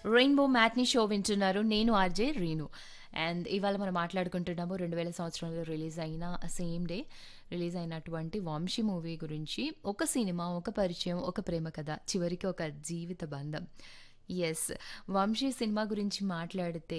Rainbow matinee show వింటున్నారు. నేను RJ Reenu. And ఇవాళ మనం మాట్లాడుకుంటున్నాము 2000 సంవత్సరంలో రిలీజ్ అయిన సేమ్ డే రిలీజ్ అయినటువంటి వంశీ మూవీ గురించి. ఒక సినిమా, ఒక పరిచయం, ఒక ప్రేమ కథ, చివరికి ఒక జీవిత బంధం. యెస్. వంశీ సినిమా గురించి మాట్లాడితే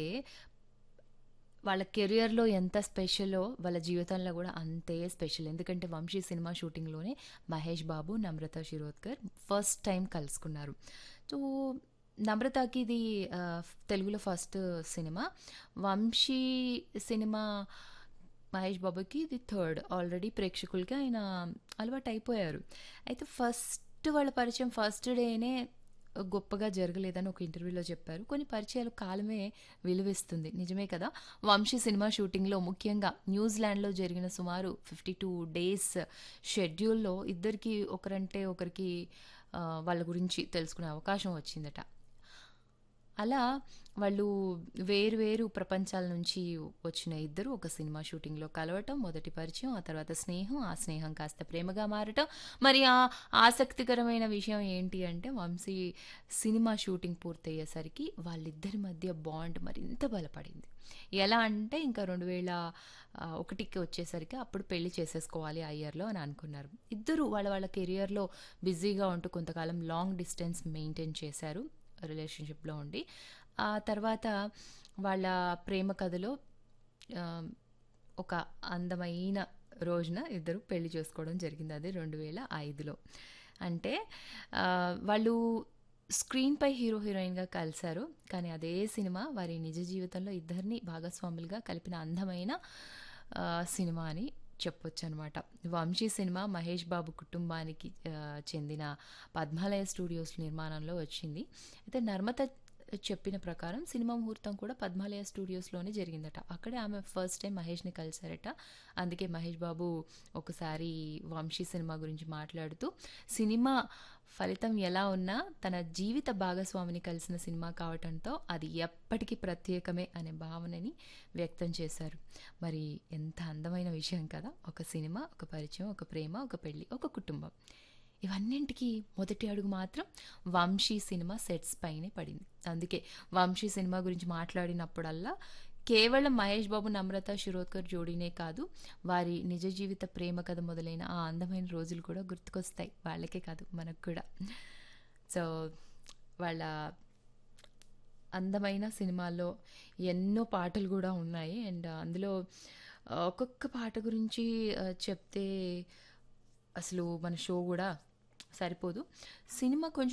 వాళ్ళ కెరియర్‌లో ఎంత స్పెషలో వాళ్ళ జీవితంలో గూడా అంతే స్పెషల్. ఎందుకంటే 'వంశీ' సినిమా షూటింగ్‌లోనే మహేష్ బాబు, నమ్రత శిరోద్కర్ ఫస్ట్ టైం కలుసుకున్నారు. సో, నమ్రతకి ఇది తెలుగులో first cinema. 'Vamsi' cinema Mahesh బాబుకి ఇది థర్డ్. ఆల్రెడీ ప్రేక్షకులకి ఆయన అలవాటయిపోయారు. అయితే ఫస్ట్ వాళ్ళ పరిచయం ఫస్ట్ డేనే గొప్పగా జరగలేదని ఒక ఇంటర్వ్యూలో చెప్పారు. కొన్ని పరిచయాలు కాలమే విలువిస్తుంది. నిజమే కదా! 'వంశీ' సినిమా షూటింగ్‌లో ముఖ్యంగా న్యూజిలాండ్‌లో జరిగిన సుమారు 52 డేస్ షెడ్యూల్‌లో ఇద్దరికీ ఒకరంటే ఒకరికి వాళ్ళ గురించి తెలుసుకునే అవకాశం వచ్చిందట. అలా వాళ్ళు వేరు వేరు ప్రపంచాల నుంచి వచ్చిన ఇద్దరు ఒక సినిమా షూటింగ్‌లో కలవటం, మొదటి పరిచయం, ఆ తర్వాత స్నేహం, ఆ స్నేహం కాస్త ప్రేమగా మారటం. మరి ఆ ఆసక్తికరమైన విషయం ఏంటి అంటే వంశీ సినిమా షూటింగ్ పూర్తయ్యేసరికి వాళ్ళిద్దరి మధ్య బాండ్ మరింత బలపడింది. ఎలా అంటే ఇంకా 2001కి వచ్చేసరికి అప్పుడు పెళ్లి చేసేసుకోవాలి ఆ ఇయర్‌లో అని అనుకున్నారు. ఇద్దరు వాళ్ళ వాళ్ళ కెరియర్‌లో బిజీగా ఉంటూ కొంతకాలం లాంగ్ డిస్టెన్స్ మెయింటైన్ చేశారు రిలేషన్‌షిప్‌లో ఉండి. ఆ తర్వాత వాళ్ళ ప్రేమ కథలో ఆహ్, ఒక అందమైన రోజున ఇద్దరు పెళ్లి చేసుకోవడం జరిగింది. అది 2005లో. అంటే వాళ్ళు స్క్రీన్‌పై హీరో, హీరోయిన్‌గా కలిసారు. కానీ అదే సినిమా వారి నిజ జీవితంలో ఇద్దరిని భాగస్వాములుగా కలిపిన అందమైన సినిమా అని చెప్పొచ్చనమాట. 'వంశీ' సినిమా మహేష్ బాబు కుటుంబానికి చెందిన పద్మాలయ స్టూడియోస్ నిర్మాణంలో వచ్చింది. అయితే నర్మత చెప్పిన ప్రకారం సినిమా ముహూర్తం కూడా పద్మాలయ స్టూడియోస్‌లోనే జరిగిందట. అక్కడే ఆమె ఫస్ట్ టైం మహేష్‌ని కలిసారట. అందుకే మహేష్ బాబు ఒకసారి 'వంశీ' సినిమా గురించి మాట్లాడుతూ సినిమా ఫలితం ఎలా ఉన్నా తన జీవిత భాగస్వామిని కలిసిన సినిమా కావటంతో అది ఎప్పటికీ ప్రత్యేకమే అనే భావనని వ్యక్తం చేశారు. మరి ఎంత అందమైన విషయం కదా! ఒక సినిమా, ఒక పరిచయం, ఒక ప్రేమ, ఒక పెళ్లి, ఒక కుటుంబం. ఇవన్నింటికి మొదటి అడుగు మాత్రం 'వంశీ' సినిమా సెట్స్ పైనే పడింది. అందుకే 'వంశీ' సినిమా గురించి మాట్లాడినప్పుడల్లా కేవలం మహేష్ బాబు, నమ్రత శిరోద్కర్ జోడీనే కాదు, వారి నిజ జీవిత ప్రేమ కథ మొదలైన ఆ అందమైన రోజులు కూడా గుర్తుకొస్తాయి. వాళ్ళకే కాదు మనకు కూడా. సో, వాళ్ళ అందమైన సినిమాల్లో ఎన్నో పాటలు గూడా ఉన్నాయి. అండ్ అందులో ఒక్కొక్క పాట గురించి చెప్తే అసలు మన షో గూడా సరిపోదు. సినిమా కొంచెం